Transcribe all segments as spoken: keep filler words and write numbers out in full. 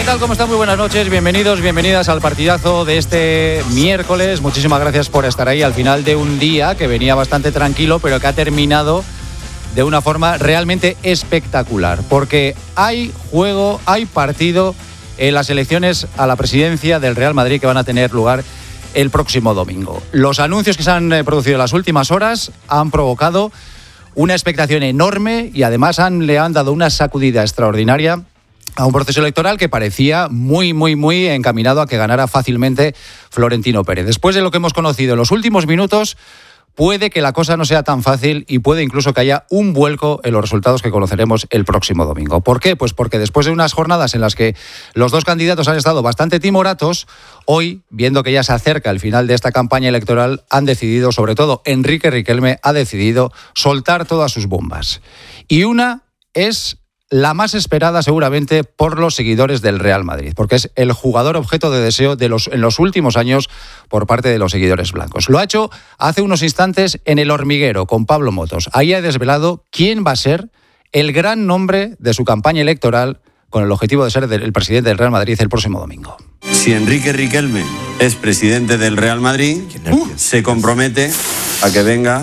tal? ¿Cómo están? Muy buenas noches, bienvenidos, bienvenidas al partidazo de este miércoles. Muchísimas gracias por estar ahí al final de un día que venía bastante tranquilo, pero que ha terminado de una forma realmente espectacular, porque hay juego, hay partido en las elecciones a la presidencia del Real Madrid que van a tener lugar el próximo domingo. Los anuncios que se han producido en las últimas horas han provocado una expectación enorme y además han, le han dado una sacudida extraordinaria a un proceso electoral que parecía muy, muy, muy encaminado a que ganara fácilmente Florentino Pérez. Después de lo que hemos conocido en los últimos minutos, puede que la cosa no sea tan fácil y puede incluso que haya un vuelco en los resultados que conoceremos el próximo domingo. ¿Por qué? Pues porque después de unas jornadas en las que los dos candidatos han estado bastante timoratos, hoy, viendo que ya se acerca el final de esta campaña electoral, han decidido, sobre todo Enrique Riquelme, ha decidido soltar todas sus bombas. Y una es la más esperada seguramente por los seguidores del Real Madrid, porque es el jugador objeto de deseo de los, en los últimos años por parte de los seguidores blancos. Lo ha hecho hace unos instantes en El Hormiguero con Pablo Motos. Ahí ha desvelado quién va a ser el gran nombre de su campaña electoral con el objetivo de ser el presidente del Real Madrid el próximo domingo. Si Enrique Riquelme es presidente del Real Madrid, uh, se compromete a que venga...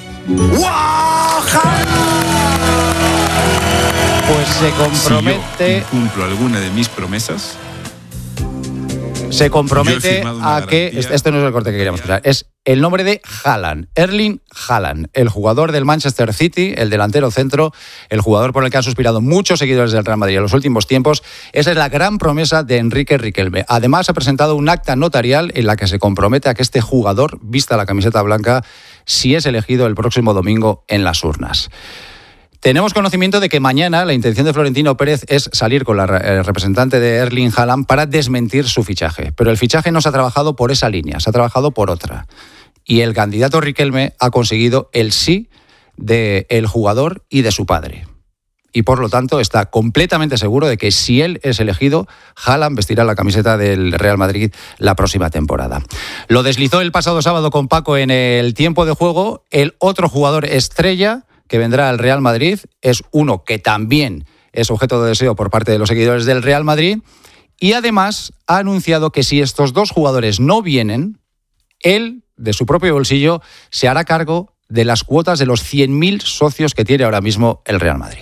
Pues se compromete... Si yo cumplo alguna de mis promesas... Se compromete a que... Este no es el corte que queríamos escuchar. Es el nombre de Haaland, Erling Haaland, el jugador del Manchester City, el delantero centro, el jugador por el que han suspirado muchos seguidores del Real Madrid en los últimos tiempos. Esa es la gran promesa de Enrique Riquelme. Además, ha presentado un acta notarial en la que se compromete a que este jugador vista la camiseta blanca si es elegido el próximo domingo en las urnas. Tenemos conocimiento de que mañana la intención de Florentino Pérez es salir con la representante de Erling Haaland para desmentir su fichaje. Pero el fichaje no se ha trabajado por esa línea, se ha trabajado por otra. Y el candidato Riquelme ha conseguido el sí del jugador y de su padre. Y por lo tanto está completamente seguro de que si él es elegido, Haaland vestirá la camiseta del Real Madrid la próxima temporada. Lo deslizó el pasado sábado con Paco en el tiempo de juego. El otro jugador estrella que vendrá al Real Madrid es uno que también es objeto de deseo por parte de los seguidores del Real Madrid y además ha anunciado que si estos dos jugadores no vienen, él, de su propio bolsillo, se hará cargo de las cuotas de los cien mil socios que tiene ahora mismo el Real Madrid.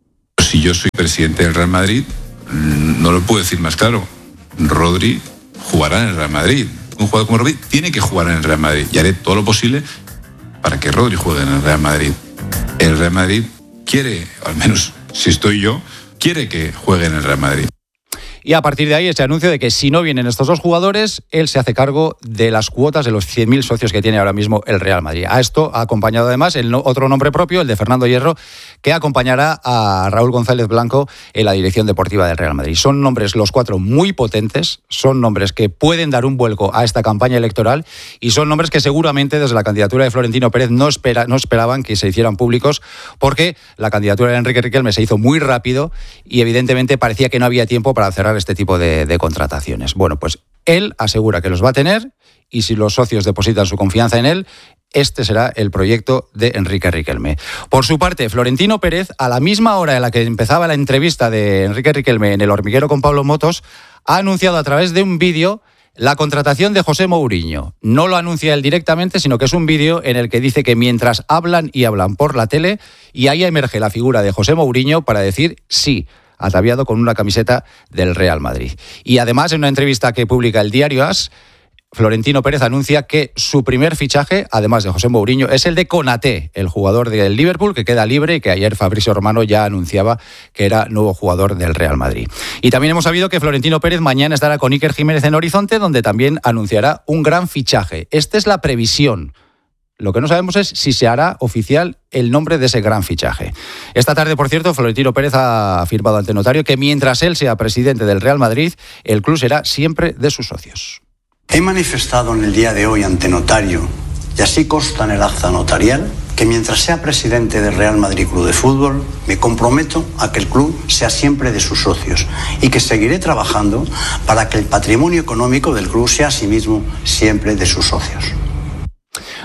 Si yo soy presidente del Real Madrid, no lo puedo decir más claro. Rodri jugará en el Real Madrid. Un jugador como Rodri tiene que jugar en el Real Madrid y haré todo lo posible para que Rodri juegue en el Real Madrid. El Real Madrid quiere, al menos si estoy yo, quiere que juegue en el Real Madrid. Y a partir de ahí ese anuncio de que si no vienen estos dos jugadores, él se hace cargo de las cuotas de los cien mil socios que tiene ahora mismo el Real Madrid. A esto ha acompañado además el otro nombre propio, el de Fernando Hierro, que acompañará a Raúl González Blanco en la dirección deportiva del Real Madrid. Son nombres los cuatro muy potentes, son nombres que pueden dar un vuelco a esta campaña electoral y son nombres que seguramente desde la candidatura de Florentino Pérez no, espera, no esperaban que se hicieran públicos porque la candidatura de Enrique Riquelme se hizo muy rápido y evidentemente parecía que no había tiempo para cerrar este tipo de, de contrataciones. Bueno, pues él asegura que los va a tener y si los socios depositan su confianza en él, este será el proyecto de Enrique Riquelme. Por su parte, Florentino Pérez, a la misma hora en la que empezaba la entrevista de Enrique Riquelme en El Hormiguero con Pablo Motos, ha anunciado a través de un vídeo la contratación de José Mourinho. No lo anuncia él directamente, sino que es un vídeo en el que dice que mientras hablan y hablan por la tele, y ahí emerge la figura de José Mourinho para decir sí, ataviado con una camiseta del Real Madrid. Y además, en una entrevista que publica el diario AS, Florentino Pérez anuncia que su primer fichaje, además de José Mourinho, es el de Konaté, el jugador del Liverpool que queda libre y que ayer Fabrizio Romano ya anunciaba que era nuevo jugador del Real Madrid. Y también hemos sabido que Florentino Pérez mañana estará con Iker Jiménez en Horizonte, donde también anunciará un gran fichaje. Esta es la previsión. Lo que no sabemos es si se hará oficial el nombre de ese gran fichaje. Esta tarde, por cierto, Florentino Pérez ha afirmado ante notario que mientras él sea presidente del Real Madrid, el club será siempre de sus socios. He manifestado en el día de hoy ante notario, y así consta en el acta notarial, que mientras sea presidente del Real Madrid Club de Fútbol, me comprometo a que el club sea siempre de sus socios y que seguiré trabajando para que el patrimonio económico del club sea asimismo siempre de sus socios.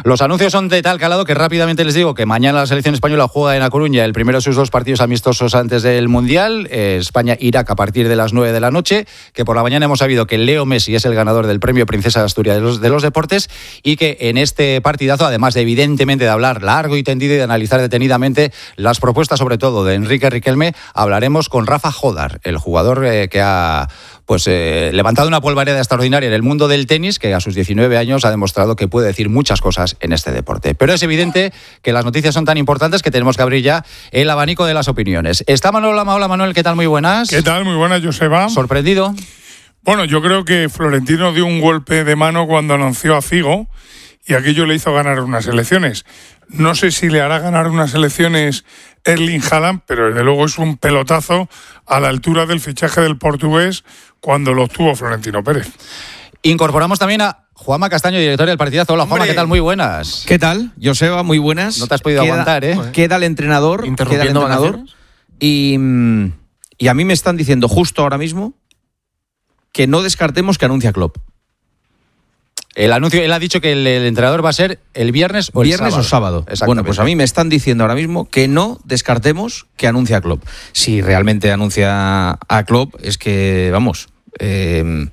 Los anuncios son de tal calado que rápidamente les digo que mañana la selección española juega en A Coruña el primero de sus dos partidos amistosos antes del Mundial, eh, España-Irak a partir de las nueve de la noche, que por la mañana hemos sabido que Leo Messi es el ganador del premio Princesa de Asturias de los, de los deportes, y que en este partidazo, además de evidentemente de hablar largo y tendido y de analizar detenidamente las propuestas sobre todo de Enrique Riquelme, hablaremos con Rafa Jodar, el jugador eh, que ha pues eh, levantado una polvareda extraordinaria en el mundo del tenis, que a sus diecinueve años ha demostrado que puede decir muchas cosas en este deporte. Pero es evidente que las noticias son tan importantes que tenemos que abrir ya el abanico de las opiniones. Está Manuel Lama. Hola Manuel, ¿qué tal? Muy buenas. ¿Qué tal? Muy buenas, Joseba. ¿Sorprendido? Bueno, yo creo que Florentino dio un golpe de mano cuando anunció a Figo y aquello le hizo ganar unas elecciones. No sé si le hará ganar unas elecciones Erling Haaland, pero desde luego es un pelotazo a la altura del fichaje del portugués cuando lo obtuvo Florentino Pérez. Incorporamos también a Juanma Castaño, director del Partidazo. Hola, Juanma, ¿qué tal? Muy buenas. ¿Qué tal? Joseba, muy buenas. No te has podido queda, aguantar, ¿eh? Queda el entrenador, queda el entrenador y, y a mí me están diciendo justo ahora mismo que no descartemos que anuncia Klopp. El anuncio, él ha dicho que el, el entrenador va a ser el viernes o el viernes sábado. o sábado. Bueno, pues a mí me están diciendo ahora mismo que no descartemos que anuncia a Klopp. Si realmente anuncia a Klopp, es que, vamos, eh,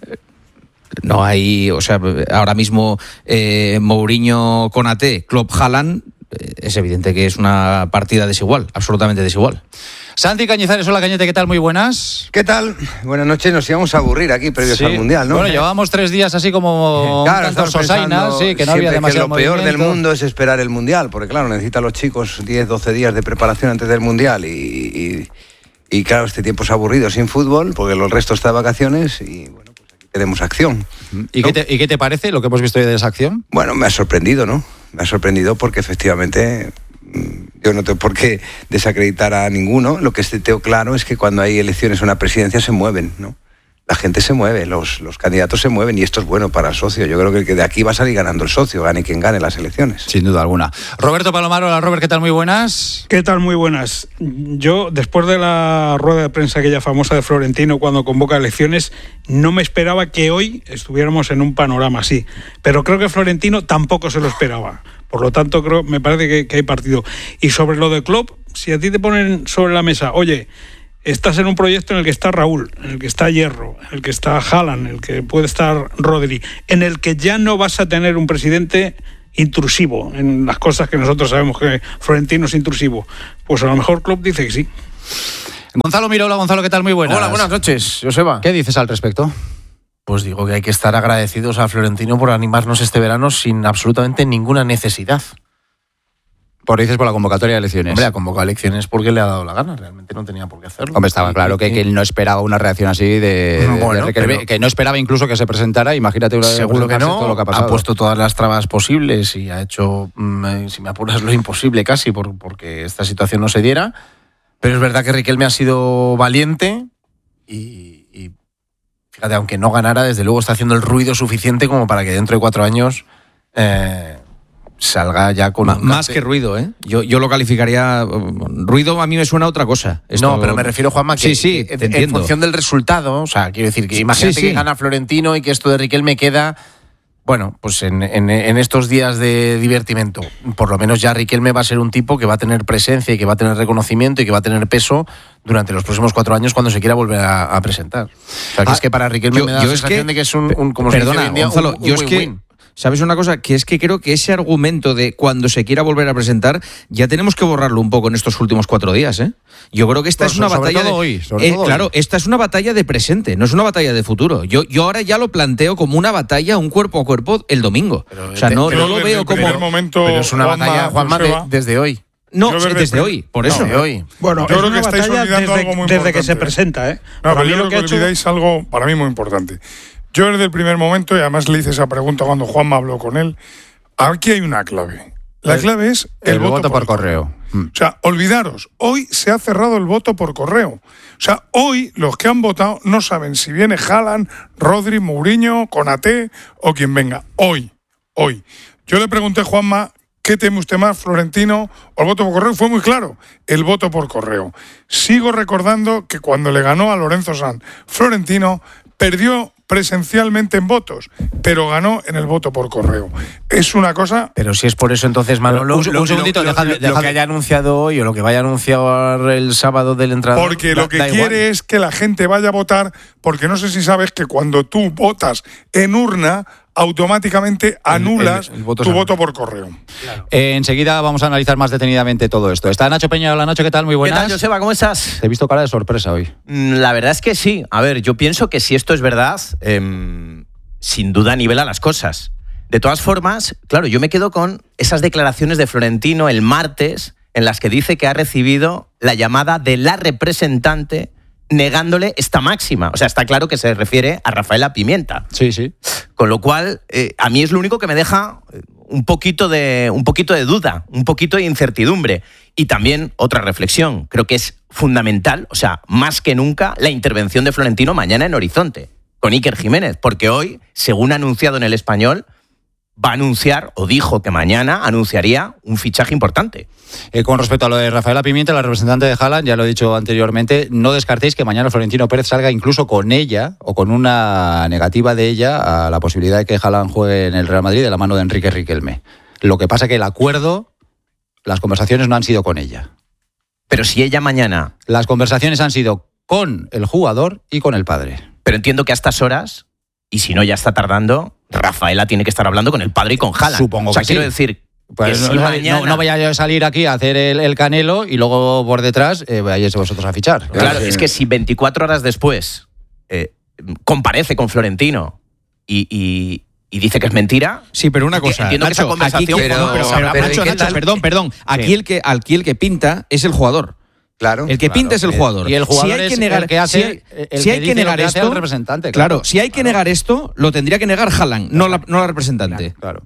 no hay, o sea, ahora mismo eh, Mourinho Konaté, Klopp Haaland, eh, es evidente que es una partida desigual, absolutamente desigual. Santi Cañizares, hola Cañete, ¿qué tal? Muy buenas. ¿Qué tal? Buenas noches, nos íbamos a aburrir aquí previos sí. al Mundial, ¿no? Bueno, llevábamos tres días así como claro, un tanto sosaina, sí, que no había demasiado que lo peor movimiento. del mundo es esperar el Mundial, porque claro, necesitan los chicos diez, doce días de preparación antes del Mundial y, y, y claro, este tiempo es aburrido sin fútbol, porque el resto está de vacaciones y bueno, pues aquí tenemos acción. ¿Y, ¿no? qué te, ¿Y qué te parece lo que hemos visto hoy de esa acción? Bueno, me ha sorprendido, ¿no? Me ha sorprendido porque efectivamente yo no tengo por qué desacreditar a ninguno. Lo que tengo claro es que cuando hay elecciones o una presidencia se mueven, ¿no? La gente se mueve, los, los candidatos se mueven y esto es bueno para el socio. Yo creo que de aquí va a salir ganando el socio, gane quien gane las elecciones. Sin duda alguna. Roberto Palomar, hola Robert, ¿qué tal? Muy buenas. ¿Qué tal? Muy buenas. Yo, después de la rueda de prensa aquella famosa de Florentino cuando convoca elecciones, no me esperaba que hoy estuviéramos en un panorama así. Pero creo que Florentino tampoco se lo esperaba. Por lo tanto, creo, me parece que, que hay partido. Y sobre lo de Klopp, si a ti te ponen sobre la mesa, oye, estás en un proyecto en el que está Raúl, en el que está Hierro, en el que está Haaland, en el que puede estar Rodri, en el que ya no vas a tener un presidente intrusivo en las cosas que nosotros sabemos que Florentino es intrusivo, pues a lo mejor Klopp dice que sí. Gonzalo Mirola, Gonzalo, ¿qué tal? Muy buenas. Hola, buenas noches, Joseba. ¿Qué dices al respecto? Pues digo que hay que estar agradecidos a Florentino por animarnos este verano sin absolutamente ninguna necesidad. Por dices por la convocatoria de elecciones. Hombre, ha convocado elecciones porque le ha dado la gana, realmente no tenía por qué hacerlo. Hombre, estaba claro que, que él no esperaba una reacción así de, de, bueno, de que, que no esperaba incluso que se presentara. Imagínate una seguro que no, todo lo que ha pasado. Ha puesto todas las trabas posibles y ha hecho, si me apuras, lo imposible casi por, porque esta situación no se diera. Pero es verdad que Riquelme ha sido valiente y, y fíjate, aunque no ganara, desde luego está haciendo el ruido suficiente como para que dentro de cuatro años eh, salga ya con... Ma, más que ruido, ¿eh? Yo, yo lo calificaría... Ruido a mí me suena a otra cosa. Esto... No, pero me refiero, Juanma, que, sí, sí, que en, en función del resultado, o sea, quiero decir, que imagínate sí, sí. que gana Florentino y que esto de Riquelme queda... Bueno, pues en, en, en estos días de divertimento, por lo menos ya Riquelme va a ser un tipo que va a tener presencia y que va a tener reconocimiento y que va a tener peso durante los próximos cuatro años cuando se quiera volver a, a presentar. O sea, que ah, es que para Riquelme yo, me da la sensación que, de que es un, un como perdona, se dice hoy en día, Gonzalo, un, un yo es win-win. que... ¿Sabes una cosa? Que es que creo que ese argumento de cuando se quiera volver a presentar ya tenemos que borrarlo un poco en estos últimos cuatro días, ¿eh? Yo creo que esta pues es una sobre batalla todo de, hoy, sobre eh, todo claro, hoy. esta es una batalla de presente, no es una batalla de futuro. Yo, yo ahora ya lo planteo como una batalla, un cuerpo a cuerpo el domingo. Pero, o sea, no, no lo veo como... Momento, pero es una Juanma, batalla, Juanma, de, desde hoy. No, desde, desde hoy, por eso. Desde hoy. Bueno, yo es creo una que estáis batalla olvidando desde, algo muy desde importante. que se presenta, ¿eh? No, Para pero mí yo lo creo que ha que hecho... olvidáis algo para mí muy importante. Yo desde el primer momento, y además le hice esa pregunta cuando Juanma habló con él, aquí hay una clave. La el, clave es el, el voto, voto por, por correo. correo. O sea, olvidaros, hoy se ha cerrado el voto por correo. O sea, hoy los que han votado no saben si viene Haaland, Rodri, Mourinho, Konaté o quien venga. Hoy, hoy. Yo le pregunté a Juanma, ¿qué teme usted más, Florentino o el voto por correo? Fue muy claro, el voto por correo. Sigo recordando que cuando le ganó a Lorenzo Sanz, Florentino perdió presencialmente en votos, pero ganó en el voto por correo. Es una cosa... Pero si es por eso, entonces, Manolo, un, un segundito, lo, dejadme, lo, dejadme. lo que haya anunciado hoy o lo que vaya a anunciar el sábado del entrenador... Porque da, lo que da quiere igual. es que la gente vaya a votar, porque no sé si sabes que cuando tú votas en urna, automáticamente anulas el- el voto tu se voto anula. por correo. Eh, enseguida vamos a analizar más detenidamente todo esto. Está Nacho Peña. Hola, Nacho, ¿qué tal? Muy ¿Qué buenas. tal, Joseba? ¿Cómo estás? Te he visto cara de sorpresa hoy. Mm, La verdad es que sí. A ver, yo pienso que si esto es verdad, em, sin duda nivela las cosas. De todas formas, claro, yo me quedo con esas declaraciones de Florentino el martes en las que dice que ha recibido la llamada de la representante negándole esta máxima. O sea, está claro que se refiere a Rafaela Pimienta. Sí, sí. Con lo cual, eh, a mí es lo único que me deja un poquito de, un poquito de duda, un poquito de incertidumbre. Y también otra reflexión. Creo que es fundamental, o sea, más que nunca, la intervención de Florentino mañana en Horizonte, con Iker Jiménez. Porque hoy, según ha anunciado en El Español, va a anunciar, o dijo que mañana anunciaría un fichaje importante. Eh, con respecto a lo de Rafaela Pimienta, la representante de Haaland, ya lo he dicho anteriormente, no descartéis que mañana Florentino Pérez salga incluso con ella o con una negativa de ella a la posibilidad de que Haaland juegue en el Real Madrid de la mano de Enrique Riquelme. Lo que pasa que el acuerdo, las conversaciones no han sido con ella. Pero si ella mañana... Las conversaciones han sido con el jugador y con el padre. Pero entiendo que a estas horas, y si no ya está tardando, Rafaela tiene que estar hablando con el padre y con Haaland. Supongo o sea, que quiero sí. decir... Pues que no, si no- mañana- no, no vaya yo a salir aquí a hacer el, el canelo y luego por detrás eh, vayáis vosotros a fichar. Claro, es que si veinticuatro horas después eh, comparece con Florentino y, y- y dice que es mentira... Sí, pero una cosa, Entiendo que esa Nacho, conversación... aquí, pero- no, pero, pero- pero, ¿y Nacho, qué Nacho, tal? perdón, perdón. Aquí, Sí. el que, aquí el que pinta es el jugador. Claro. El que pinta es el jugador. Y el jugador si hay que es negar, el que hace- si hay, el si que hay que dice lo negar que hace esto, al representante, claro, claro. si hay que negar esto, lo tendría que negar Haaland, no la, no la representante. Claro.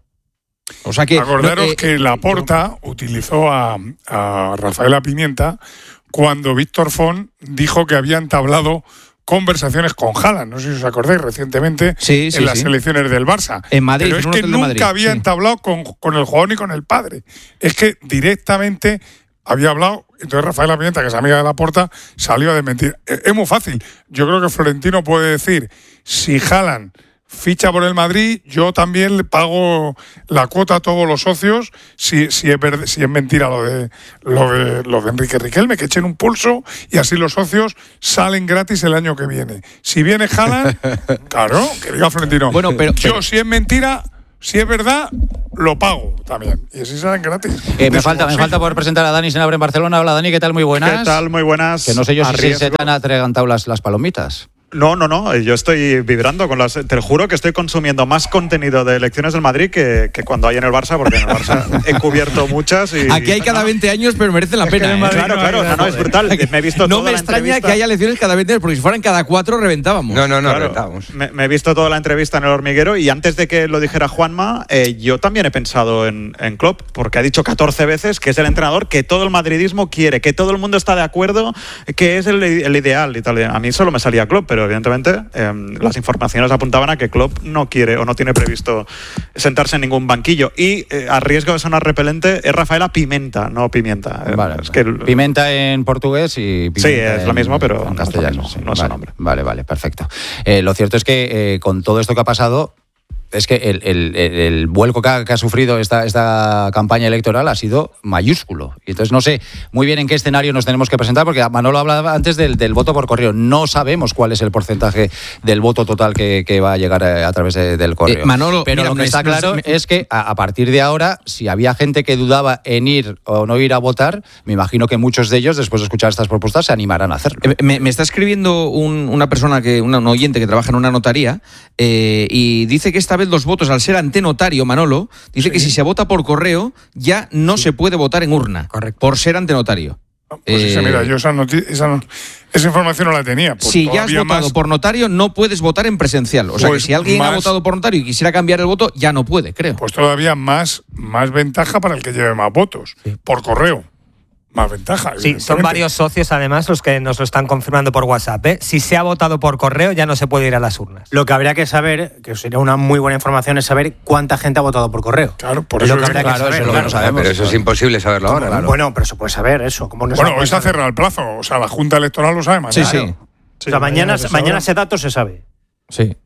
O sea que Acordaros no, eh, que Laporta utilizó a, a Rafaela Pimienta cuando Víctor Font dijo que había entablado conversaciones con Haaland. No sé si os acordáis recientemente Sí, sí, en las sí. elecciones del Barça. En Madrid, Pero en es un que hotel de nunca Madrid, había sí. entablado con, con el jugador ni con el padre. Es que directamente había hablado. Entonces Rafaela Pimienta, que es amiga de Laporta, salió a desmentir. Es, es muy fácil. Yo creo que Florentino puede decir, si Haaland ficha por el Madrid, yo también le pago la cuota a todos los socios, si, si, es, verd- si es mentira lo de, lo, de, lo de Enrique Riquelme, que echen un pulso y así los socios salen gratis el año que viene. Si viene Haaland, claro, que diga Florentino, Bueno, pero- yo pero- si es mentira, si es verdad, lo pago también. Y así salen gratis. Eh, De me su falta, me bolsillo. falta por presentar a Dani Senabre en Barcelona. Hola, Dani, ¿qué tal? Muy buenas. ¿Qué tal? Muy buenas. Que no sé yo si se, Arriesgo- se te han atragantado las, las palomitas. No, no, no. Yo estoy vibrando con las. Te lo juro que estoy consumiendo más contenido de elecciones del Madrid que, que cuando hay en el Barça, porque en el Barça he cubierto muchas. Y, aquí hay cada veinte años, pero merece la Es que pena. en el ¿eh? Madrid Claro, claro, no, no, es brutal. Me he visto No toda me la extraña entrevista. que haya elecciones cada veinte años, porque si fueran cada cuatro reventábamos. No, no, no, Claro, rentamos. me, me he visto toda la entrevista en El Hormiguero y antes de que lo dijera Juanma, eh, yo también he pensado en, en Klopp, porque ha dicho catorce veces que es el entrenador que todo el madridismo quiere, que todo el mundo está de acuerdo, que es el, el ideal y tal. A mí solo me salía Klopp, pero evidentemente eh, las informaciones apuntaban a que Klopp no quiere o no tiene previsto sentarse en ningún banquillo. Y eh, a riesgo de sonar repelente, es Rafaela Pimenta, no Pimienta. Eh, Vale, es que el- Pimenta en portugués y Pimenta Sí, es lo en- mismo, pero en no es lo castellano. mismo, sí. no es su vale, nombre. Vale, vale, perfecto. Eh, lo cierto es que eh, con todo esto que ha pasado, es que el, el- el- el vuelco que ha, que ha sufrido esta, esta campaña electoral ha sido mayúsculo. Y entonces no sé muy bien en qué escenario nos tenemos que presentar, porque Manolo hablaba antes del, del voto por correo. No sabemos cuál es el porcentaje del voto total que, que va a llegar a, a través de- del correo. Eh, Manolo, Pero mira, lo que me- está me- claro me- es que a, a partir de ahora, si había gente que dudaba en ir o no ir a votar, me imagino que muchos de ellos, después de escuchar estas propuestas, se animarán a hacerlo. Eh, Me, me está escribiendo un- una persona, que una, un oyente que trabaja en una notaría eh, y dice que esta vez los votos, al ser ante notario, Manolo, dice que si se vota por correo ya no se puede votar en urna. Correcto. Por ser ante notario. Pues esa, Eh, mira, yo esa, noti- esa, no- esa información no la tenía. Pues si ya has todavía votado más- por notario, no puedes votar en presencial. O sea Pues que si alguien ha más- votado por notario y quisiera cambiar el voto, ya no puede, creo. Pues todavía más, más ventaja para el que lleve más votos. Por correo. Más ventaja. Sí, son evidentemente. varios socios además los que nos lo están confirmando por WhatsApp. ¿eh? Si se ha votado por correo ya no se puede ir a las urnas. Lo que habría que saber, que sería una muy buena información, es saber cuánta gente ha votado por correo. Claro, por Es eso lo que es- habría que claro, saber. eso es lo que claro. no sabemos. Pero eso es imposible saberlo ahora. ¿no? Bueno, pero se puede saber eso. ¿Cómo no Bueno, se hoy se ha puede saber? cerrado el plazo. O sea, la Junta Electoral lo sabe mañana. Sí, sí. o sea, mañana, mañana ese dato se sabe. Sí.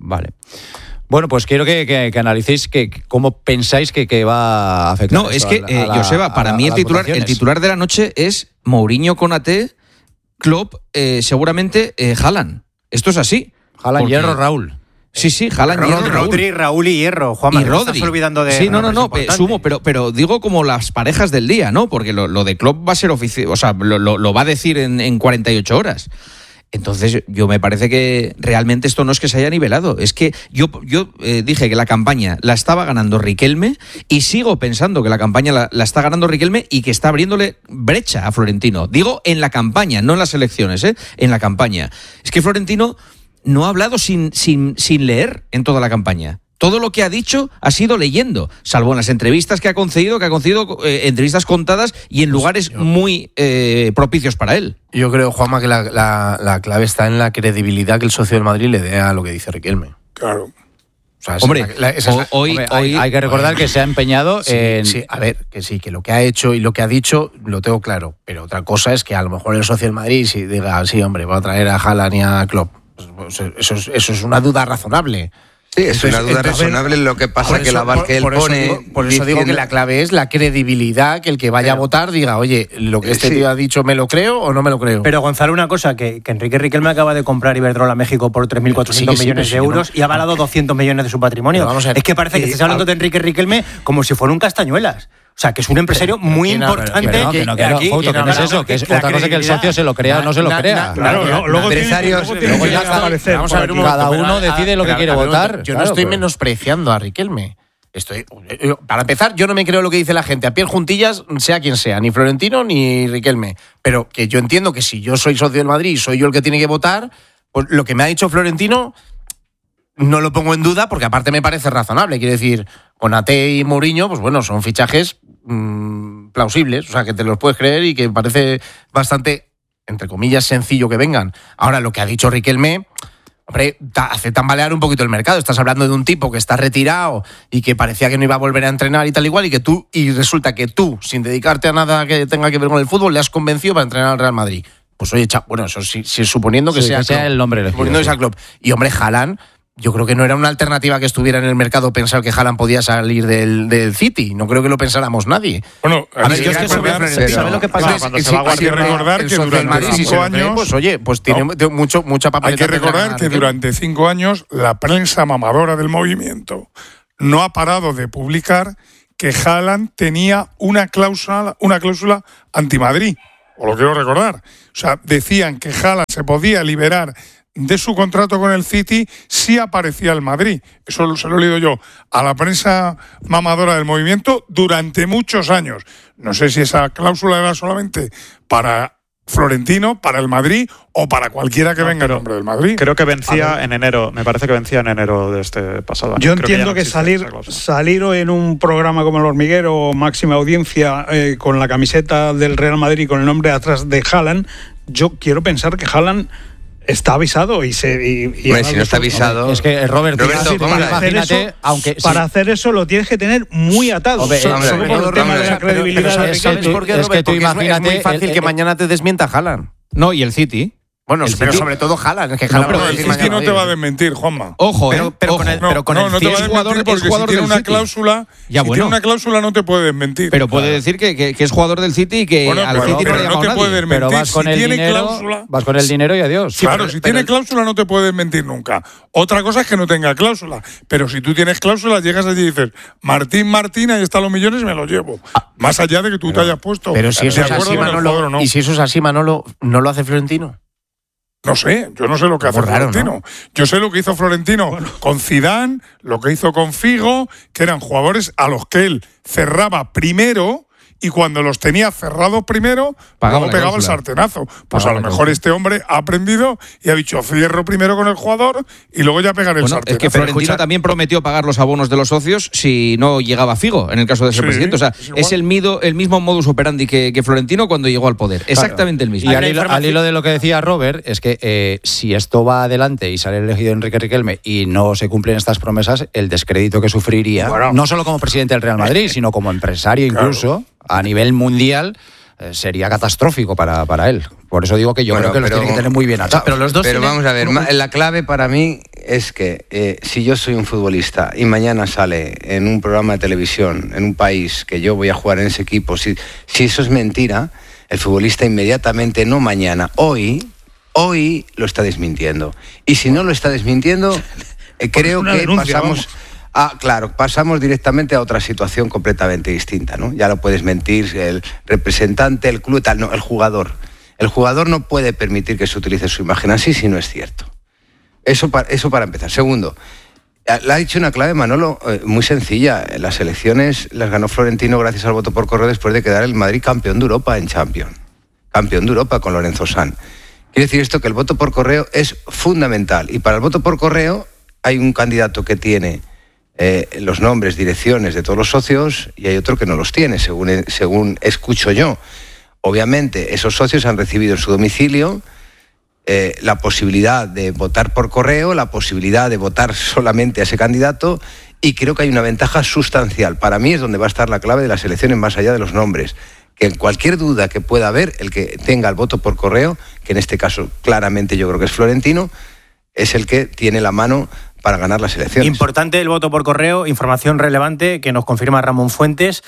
Vale. Bueno, pues quiero que, que, que analicéis que, cómo pensáis que, que va a afectar. No, es que, a la, eh, a la, Joseba, para a la, mí el titular, el titular de la noche es Mourinho con A T, Klopp, eh, seguramente eh, Haaland. Esto es así. Haaland, Hierro, Raúl. Sí, sí, Haaland, Hierro, Raúl. Rodri, Raúl y Hierro. Juanma, y Rodri. Estás olvidando de... Sí, no, no, no, eh, sumo, pero, pero digo como las parejas del día, ¿no? Porque lo, lo de Klopp va a ser oficial, o sea, lo, lo, lo va a decir en, en cuarenta y ocho horas. Entonces, yo me parece que realmente esto no es que se haya nivelado. Es que yo, yo eh, dije que la campaña la estaba ganando Riquelme y sigo pensando que la campaña la, la está ganando Riquelme y que está abriéndole brecha a Florentino. Digo en la campaña, no en las elecciones, ¿eh? En la campaña. Es que Florentino no ha hablado sin, sin, sin leer en toda la campaña. Todo lo que ha dicho ha sido leyendo, salvo en las entrevistas que ha concedido, que ha concedido eh, entrevistas contadas y en lugares muy eh, propicios para él. Yo creo, Juanma, que la, la, la clave está en la credibilidad que el socio del Madrid le dé a lo que dice Riquelme. Claro. O sea, hombre, la, la, esa es la, hoy, hombre, hoy hay, hay que recordar que se ha empeñado sí, en... Sí, a ver, que sí, que lo que ha hecho y lo que ha dicho lo tengo claro. Pero otra cosa es que a lo mejor el socio del Madrid si diga, sí, hombre, voy a traer a Haaland y a Klopp. Pues, eso, es, eso es una duda razonable. Sí, es Entonces, una duda entonces, razonable. Lo que pasa eso, que la bar que él por eso pone. Digo, por eso digo que la clave es la credibilidad, que el que vaya pero, a votar diga, oye, lo que este sí. tío ha dicho, ¿me lo creo o no me lo creo? Pero Gonzalo, una cosa, que, que Enrique Riquelme acaba de comprar Iberdrola a México por tres mil cuatrocientos sí, millones sí, de euros no. y ha avalado doscientos millones de su patrimonio. Vamos a ver, es que parece que, que estás hablando de Enrique Riquelme como si fuera un Castañuelas. O sea, que es un empresario pero, muy no, importante. Pero, que no, que no, que no, que no, que no es eso, que es otra cosa que el socio se lo crea o no se lo crea. Claro, luego empresarios, luego ya aparecer. Vamos a ver, cada uno decide lo que quiere votar. Yo no estoy menospreciando a Riquelme. Estoy, para empezar, yo no me creo lo que dice la gente a pie juntillas, sea quien sea, ni Florentino ni Riquelme. Pero que yo entiendo que si yo soy socio del Madrid y soy yo el que tiene que votar, pues lo que me ha dicho Florentino no lo pongo en duda porque aparte me parece razonable. Quiero decir, con A T y Mourinho, pues bueno, son fichajes mmm, plausibles, o sea, que te los puedes creer y que parece bastante, entre comillas, sencillo que vengan. Ahora, lo que ha dicho Riquelme, hombre, hace tambalear un poquito el mercado. Estás hablando de un tipo que está retirado y que parecía que no iba a volver a entrenar y tal igual, y que tú, y resulta que tú, sin dedicarte a nada que tenga que ver con el fútbol, le has convencido para entrenar al Real Madrid. Pues oye, cha, bueno, eso sí, sí suponiendo que sí, sea, que sea Klopp, el nombre elegido, suponiendo que sí. sea Klopp. Y hombre, Haaland, yo creo que no era una alternativa que estuviera en el mercado pensar que Haaland podía salir del, del City. No creo que lo pensáramos nadie. Bueno, a ver, yo es que ¿sabes lo que pasa? Cuando se va a guardar, hay que recordar que durante Madrid, cinco si años... Cree, pues oye, pues tiene no, mucho, mucha papeleta. Hay que recordar que durante cinco años la prensa mamadora del movimiento no ha parado de publicar que Haaland tenía una cláusula, una cláusula anti-Madrid. O lo quiero recordar. O sea, decían que Haaland se podía liberar de su contrato con el City si aparecía el Madrid. Eso se lo he leído yo a la prensa mamadora del movimiento durante muchos años. No sé si esa cláusula era solamente para Florentino, para el Madrid o para cualquiera que no, venga en nombre del Madrid. Creo que vencía en enero, me parece que vencía en enero de este pasado año. Yo creo entiendo que, que salir, salir en un programa como El Hormiguero, máxima audiencia, eh, con la camiseta del Real Madrid con el nombre atrás de Haaland, yo quiero pensar que Haaland está avisado y se y, y bueno, si no está avisado es que Robert, Roberto, sí, para, hacer imagínate, eso, aunque para sí. hacer eso lo tienes que tener muy atado. Hombre, solo hombre, por el tema de la credibilidad. Pero, pero ¿sabes por qué, es que tú imagínate, es muy fácil el, que mañana te desmienta Haaland. No, y el City. Bueno, el pero City. sobre todo Haaland. Es que no, Haaland pero el City no te va a desmentir, Juanma. Ojo, pero, eh, pero ojo. con el, no, pero con no, el no te va a desmentir porque si tiene una cláusula, ya, si bueno. tiene una cláusula no te puede desmentir. Pero puede decir que, que, que es jugador del City y que bueno, al pero, City pero no le ha no te llamado puede nadie. desmentir. Pero vas con si el tiene dinero, cláusula, vas con el dinero y adiós. Sí, claro, pero, si pero, tiene cláusula no te puede desmentir nunca. Otra cosa es que no tenga cláusula. Pero si tú tienes cláusula, llegas allí y dices, Martín, Martín, ahí están los millones y me los llevo. Más allá de que tú pero, te hayas puesto. Pero si eso es así, Manolo, no. y si eso es así, Manolo, ¿no lo hace Florentino? No sé, yo no sé lo que hace raro, Florentino. ¿no? Yo sé lo que hizo Florentino bueno. con Zidane, lo que hizo con Figo, que eran jugadores a los que él cerraba primero y cuando los tenía cerrados primero, pagaba luego pegaba el sartenazo. Pues pagaba a lo mejor este hombre ha aprendido y ha dicho, cierro primero con el jugador y luego ya pegaré el bueno, sartenazo. Es que Florentino escucha, también prometió pagar los abonos de los socios si no llegaba Figo, en el caso de ser sí, presidente. O sea, es, es el, mido, el mismo modus operandi que, que Florentino cuando llegó al poder. Claro. Exactamente el mismo. Y al hilo, al hilo de lo que decía Robert, es que eh, si esto va adelante y sale elegido Enrique Riquelme y no se cumplen estas promesas, el descrédito que sufriría, bueno, no solo como presidente del Real Madrid, sino como empresario incluso, claro. a nivel mundial, eh, sería catastrófico para, para él. Por eso digo que yo bueno, creo que pero, los tiene que tener muy bien atados. Pero, los dos pero vamos a ver, la clave para mí es que eh, si yo soy un futbolista y mañana sale en un programa de televisión, en un país, que yo voy a jugar en ese equipo, si, si eso es mentira, el futbolista inmediatamente, no mañana, hoy, hoy lo está desmintiendo. Y si no lo está desmintiendo, eh, creo que denuncia, pasamos... Ah, claro, pasamos directamente a otra situación completamente distinta, ¿no? Ya lo puedes mentir, el representante, el club, tal, no, el jugador. El jugador no puede permitir que se utilice su imagen así si no es cierto. Eso para, eso para empezar. Segundo, le ha dicho una clave, Manolo, eh, muy sencilla. Las elecciones las ganó Florentino gracias al voto por correo después de quedar el Madrid campeón de Europa en Champions. Campeón de Europa con Lorenzo Sanz. Quiere decir esto que el voto por correo es fundamental. Y para el voto por correo hay un candidato que tiene eh, los nombres, direcciones de todos los socios y hay otro que no los tiene, según, según escucho yo. Obviamente, esos socios han recibido en su domicilio eh, la posibilidad de votar por correo, la posibilidad de votar solamente a ese candidato, y creo que hay una ventaja sustancial. Para mí es donde va a estar la clave de las elecciones, más allá de los nombres. Que en cualquier duda que pueda haber, el que tenga el voto por correo, que en este caso claramente yo creo que es Florentino, es el que tiene la mano para ganar las elecciones. Importante el voto por correo, información relevante que nos confirma Ramón Fuentes.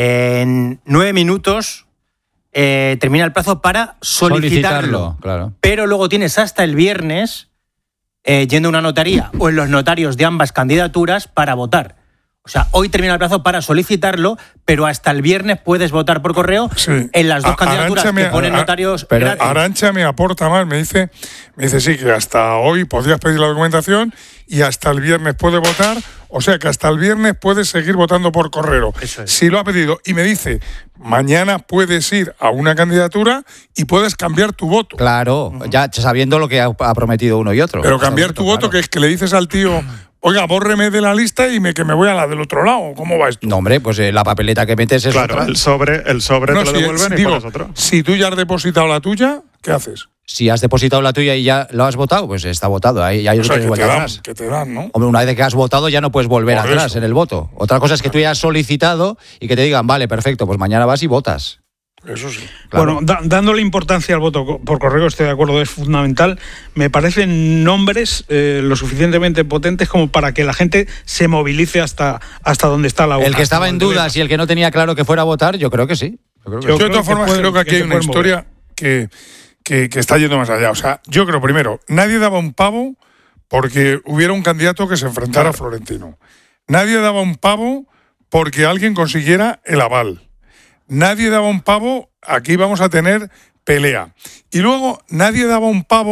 En nueve minutos... Eh, termina el plazo para solicitarlo, solicitarlo claro. Pero luego tienes hasta el viernes eh, yendo a una notaría o en los notarios de ambas candidaturas para votar. O sea, hoy termina el plazo para solicitarlo, pero hasta el viernes puedes votar por correo sí. en las dos a, candidaturas Arantxa que ponen me, notarios. Pero Arantxa me aporta más, me dice, me dice sí, que hasta hoy podrías pedir la documentación y hasta el viernes puede votar, o sea que hasta el viernes puedes seguir votando por correo. Eso es. Si lo ha pedido. Y me dice, mañana puedes ir a una candidatura y puedes cambiar tu voto. Claro, uh-huh. ya sabiendo lo que ha, ha prometido uno y otro. Pero cambiar tu voto, claro. Que es que le dices al tío... Oiga, bórreme de la lista y me, que me voy a la del otro lado. ¿Cómo va esto? No, hombre, pues eh, la papeleta que metes es claro, otra. el sobre, el sobre no, te lo si, devuelven y digo, pones otro. Si tú ya has depositado la tuya, ¿qué haces? Si has depositado la tuya y ya lo has votado, pues está votado. Ahí ya hay o sea, que, que, te dan, atrás. que te dan, ¿no? Hombre, una vez que has votado ya no puedes volver Por atrás eso. en el voto. Otra cosa es que tú ya has solicitado y que te digan, vale, perfecto, pues mañana vas y votas. Eso sí. Claro. Bueno, da, dándole importancia al voto por correo, estoy de acuerdo, es fundamental. Me parecen nombres eh, lo suficientemente potentes como para que la gente se movilice hasta, hasta donde está la urna. El que estaba en dudas y el que no tenía claro que fuera a votar, yo creo que sí. Yo, creo que yo sí. de todas formas creo que aquí que hay una historia que, que, que está yendo más allá. O sea, yo creo, primero, nadie daba un pavo porque hubiera un candidato que se enfrentara claro. a Florentino. Nadie daba un pavo porque alguien consiguiera el aval. Nadie daba un pavo, aquí vamos a tener pelea. Y luego nadie daba un pavo